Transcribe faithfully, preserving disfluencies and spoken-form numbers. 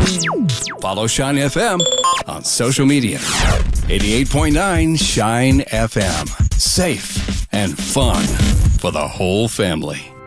Follow Shine F M on social media. eighty-eight point nine Shine F M. Safe and fun for the whole family.